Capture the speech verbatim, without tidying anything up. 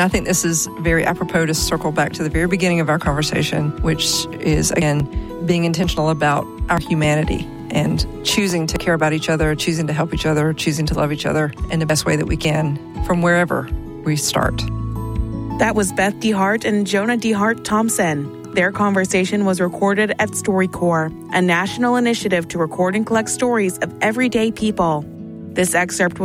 And I think this is very apropos to circle back to the very beginning of our conversation, which is, again, being intentional about our humanity and choosing to care about each other, choosing to help each other, choosing to love each other in the best way that we can from wherever we start. That was Beth DeHart and Jonah DeHart Thompson. Their conversation was recorded at StoryCorps, a national initiative to record and collect stories of everyday people. This excerpt was